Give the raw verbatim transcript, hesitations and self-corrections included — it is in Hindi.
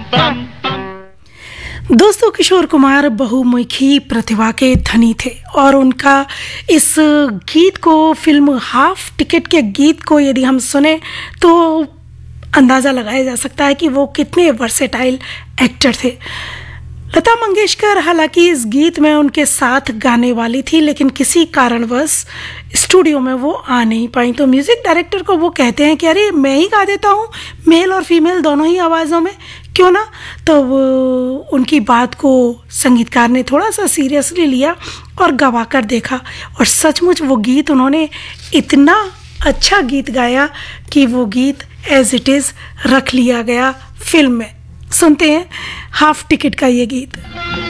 दोस्तों, किशोर कुमार बहुमुखी प्रतिभा के धनी थे और उनका इस गीत को, फिल्म हाफ टिकट के गीत को यदि हम सुने तो अंदाज़ा लगाया जा सकता है कि वो कितने वर्सेटाइल एक्टर थे। लता मंगेशकर हालांकि इस गीत में उनके साथ गाने वाली थी, लेकिन किसी कारणवश स्टूडियो में वो आ नहीं पाई। तो म्यूज़िक डायरेक्टर को वो कहते हैं कि अरे मैं ही गा देता हूँ, मेल और फीमेल दोनों ही आवाज़ों में, क्यों ना। तो वो उनकी बात को संगीतकार ने थोड़ा सा सीरियसली लिया और गवा कर देखा, और सचमुच वो गीत उन्होंने इतना अच्छा गीत गाया कि वो गीत एज इट इज़ रख लिया गया फिल्म में। सुनते हैं हाफ टिकट का ये गीत।